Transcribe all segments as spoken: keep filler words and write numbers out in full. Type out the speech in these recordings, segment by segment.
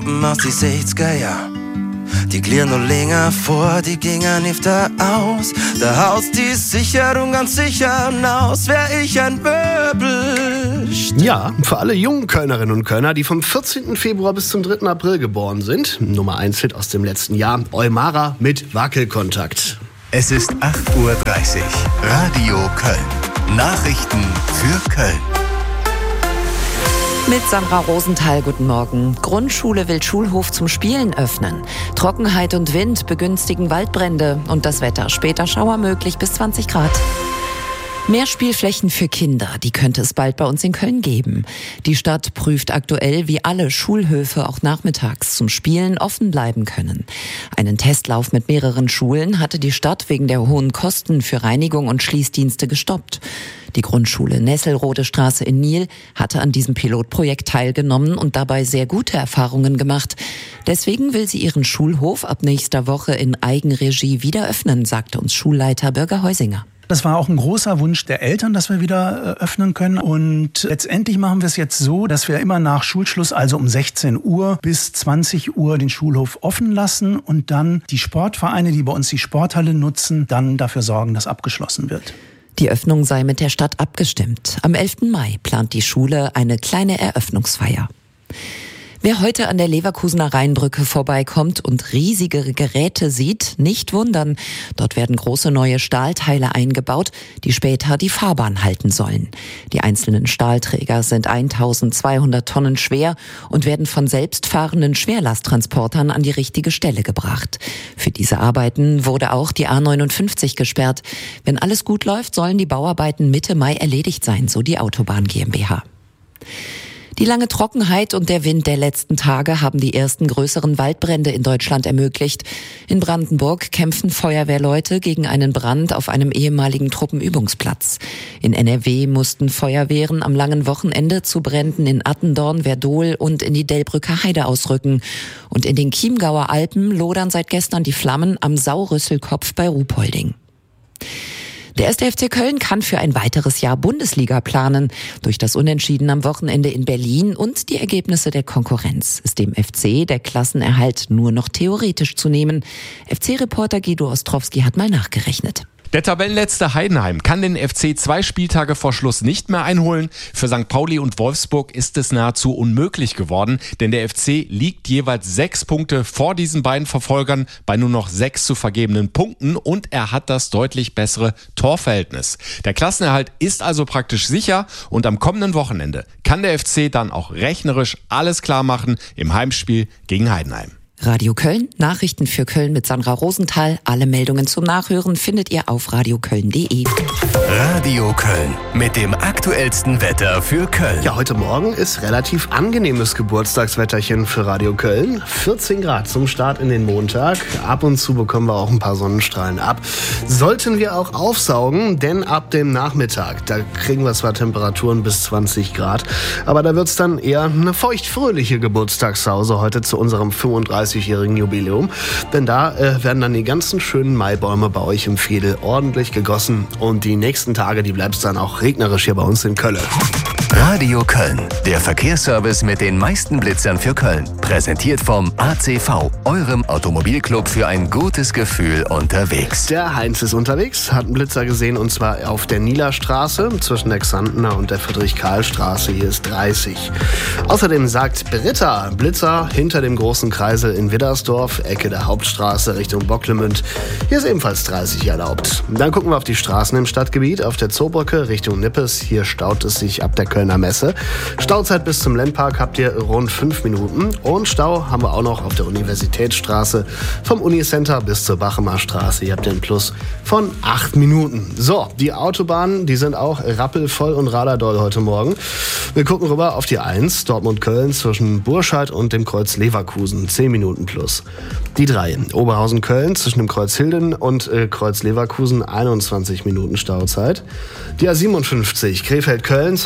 aus die sechziger Jahren. Die glieren noch länger vor, die gingen nicht da aus. Der Haus, die Sicherung ganz sicher hinaus, wär ich ein Möbel. Ja, für alle jungen Kölnerinnen und Kölner, die vom vierzehnten Februar bis zum dritten April geboren sind. Nummer eins Hit aus dem letzten Jahr, Eumara mit Wackelkontakt. Es ist acht Uhr dreißig. Radio Köln. Nachrichten für Köln. Mit Sandra Rosenthal, guten Morgen. Grundschule will Schulhof zum Spielen öffnen. Trockenheit und Wind begünstigen Waldbrände und das Wetter. Später Schauer möglich bis zwanzig Grad. Mehr Spielflächen für Kinder, die könnte es bald bei uns in Köln geben. Die Stadt prüft aktuell, wie alle Schulhöfe auch nachmittags zum Spielen offen bleiben können. Einen Testlauf mit mehreren Schulen hatte die Stadt wegen der hohen Kosten für Reinigung und Schließdienste gestoppt. Die Grundschule Nesselrode Straße in Niel hatte an diesem Pilotprojekt teilgenommen und dabei sehr gute Erfahrungen gemacht. Deswegen will sie ihren Schulhof ab nächster Woche in Eigenregie wieder öffnen, sagte uns Schulleiter Birger Heusinger. Das war auch ein großer Wunsch der Eltern, dass wir wieder öffnen können. Und letztendlich machen wir es jetzt so, dass wir immer nach Schulschluss, also um sechzehn Uhr bis zwanzig Uhr, den Schulhof offen lassen und dann die Sportvereine, die bei uns die Sporthalle nutzen, dann dafür sorgen, dass abgeschlossen wird. Die Öffnung sei mit der Stadt abgestimmt. Am elften Mai plant die Schule eine kleine Eröffnungsfeier. Wer heute an der Leverkusener Rheinbrücke vorbeikommt und riesige Geräte sieht, nicht wundern. Dort werden große neue Stahlteile eingebaut, die später die Fahrbahn halten sollen. Die einzelnen Stahlträger sind eintausendzweihundert Tonnen schwer und werden von selbstfahrenden Schwerlasttransportern an die richtige Stelle gebracht. Für diese Arbeiten wurde auch die A neunundfünfzig gesperrt. Wenn alles gut läuft, sollen die Bauarbeiten Mitte Mai erledigt sein, so die Autobahn GmbH. Die lange Trockenheit und der Wind der letzten Tage haben die ersten größeren Waldbrände in Deutschland ermöglicht. In Brandenburg kämpfen Feuerwehrleute gegen einen Brand auf einem ehemaligen Truppenübungsplatz. In N R W mussten Feuerwehren am langen Wochenende zu Bränden in Attendorn, Werdohl und in die Delbrücker Heide ausrücken. Und in den Chiemgauer Alpen lodern seit gestern die Flammen am Saurüsselkopf bei Ruhpolding. Der erste F C Köln kann für ein weiteres Jahr Bundesliga planen. Durch das Unentschieden am Wochenende in Berlin und die Ergebnisse der Konkurrenz ist dem F C der Klassenerhalt nur noch theoretisch zu nehmen. F C-Reporter Guido Ostrowski hat mal nachgerechnet. Der Tabellenletzte Heidenheim kann den F C zwei Spieltage vor Schluss nicht mehr einholen. Für Sankt Pauli und Wolfsburg ist es nahezu unmöglich geworden, denn der F C liegt jeweils sechs Punkte vor diesen beiden Verfolgern bei nur noch sechs zu vergebenen Punkten und er hat das deutlich bessere Torverhältnis. Der Klassenerhalt ist also praktisch sicher und am kommenden Wochenende kann der F C dann auch rechnerisch alles klar machen im Heimspiel gegen Heidenheim. Radio Köln, Nachrichten für Köln mit Sandra Rosenthal. Alle Meldungen zum Nachhören findet ihr auf radioköln punkt de. Radio Köln mit dem aktuellsten Wetter für Köln. Ja, heute Morgen ist relativ angenehmes Geburtstagswetterchen für Radio Köln. vierzehn Grad zum Start in den Montag. Ab und zu bekommen wir auch ein paar Sonnenstrahlen ab. Sollten wir auch aufsaugen, denn ab dem Nachmittag, da kriegen wir zwar Temperaturen bis zwanzig Grad, aber da wird es dann eher eine feuchtfröhliche Geburtstagssause heute zu unserem fünfunddreißigjährigen Jubiläum. Denn da äh, werden dann die ganzen schönen Maibäume bei euch im Veedel ordentlich gegossen und die nächsten Tage, die bleibt es dann auch regnerisch hier bei uns in Köln. Radio Köln, der Verkehrsservice mit den meisten Blitzern für Köln. Präsentiert vom A C V, eurem Automobilclub für ein gutes Gefühl unterwegs. Der Heinz ist unterwegs, hat einen Blitzer gesehen und zwar auf der Nieler Straße zwischen der Xantener und der Friedrich-Karl-Straße. Hier ist dreißig. Außerdem sagt Britta, Blitzer hinter dem großen Kreisel in Widdersdorf, Ecke der Hauptstraße Richtung Bocklemünd. Hier ist ebenfalls dreißig erlaubt. Dann gucken wir auf die Straßen im Stadtgebiet, auf der Zoobrücke Richtung Nippes. Hier staut es sich ab der Kölner Messe. Stauzeit bis zum Lendpark habt ihr rund fünf Minuten. Und Stau haben wir auch noch auf der Universitätsstraße vom Unicenter bis zur Bachemer Straße. Ihr habt den Plus von acht Minuten. So, die Autobahnen, die sind auch rappelvoll und radardoll heute Morgen. Wir gucken rüber auf die eins, Dortmund-Köln zwischen Burscheid und dem Kreuz Leverkusen. zehn Minuten plus. Die drei, Oberhausen-Köln zwischen dem Kreuz Hilden und äh, Kreuz Leverkusen. einundzwanzig Minuten Stauzeit. Die A siebenundfünfzig, Krefeld-Köln zwischen dem Dreieck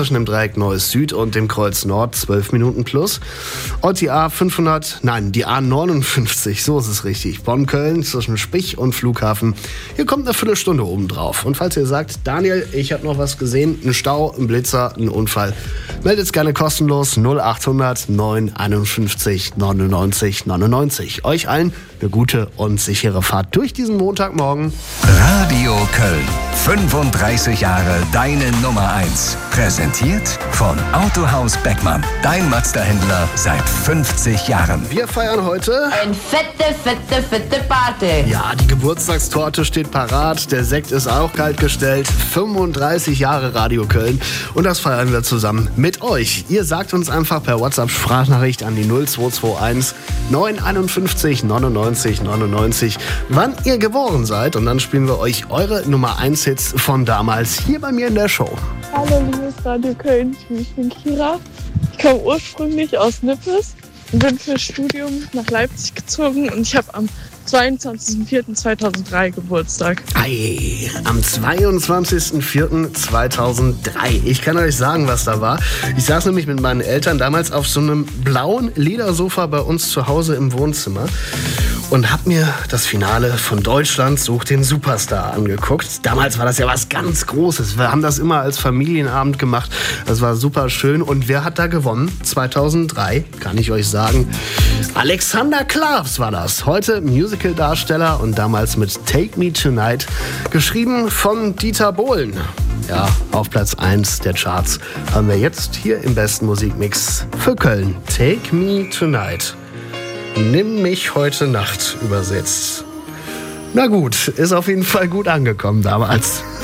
Dreieck Neues Süd und dem Kreuz Nord zwölf Minuten plus. Und die A fünfhundert, nein, die A neunundfünfzig, so ist es richtig. Bonn-Köln zwischen Spich und Flughafen. Hier kommt eine Viertelstunde oben drauf. Und falls ihr sagt, Daniel, ich habe noch was gesehen, ein Stau, ein Blitzer, ein Unfall, meldet es gerne kostenlos null achthundert neun einundfünfzig neunundneunzig neunundneunzig. Euch allen eine gute und sichere Fahrt durch diesen Montagmorgen. Radio Köln. fünfunddreißig Jahre deine Nummer eins. Präsentiert von Autohaus Beckmann. Dein Mazda-Händler seit fünfzig Jahren. Wir feiern heute eine fette, fette, fette Party. Ja, die Geburtstagstorte steht parat. Der Sekt ist auch kaltgestellt. fünfunddreißig Jahre Radio Köln. Und das feiern wir zusammen mit euch. Ihr sagt uns einfach per WhatsApp-Sprachnachricht an die null zwei zwei eins neun einundfünfzig neunundneunzig neunundneunzig, wann ihr geboren seid. Und dann spielen wir euch eure Nummer eins Hits von damals hier bei mir in der Show. Hallo liebes Radio Köln, ich bin Kira. Ich komme ursprünglich aus Nippes und bin fürs Studium nach Leipzig gezogen und ich habe am zweiundzwanzigsten vierten zweitausenddrei Geburtstag. Ei, am zweiundzwanzigsten vierten zweitausenddrei. Ich kann euch sagen, was da war. Ich saß nämlich mit meinen Eltern damals auf so einem blauen Ledersofa bei uns zu Hause im Wohnzimmer und hab mir das Finale von Deutschland sucht den Superstar angeguckt. Damals war das ja was ganz Großes. Wir haben das immer als Familienabend gemacht. Das war super schön. Und wer hat da gewonnen? zweitausenddrei, kann ich euch sagen. Alexander Klavs war das. Heute Musical-Darsteller und damals mit Take Me Tonight, geschrieben von Dieter Bohlen. Ja, auf Platz eins der Charts haben wir jetzt hier im besten Musikmix für Köln. Take Me Tonight. Nimm mich heute Nacht übersetzt. Na gut, ist auf jeden Fall gut angekommen damals.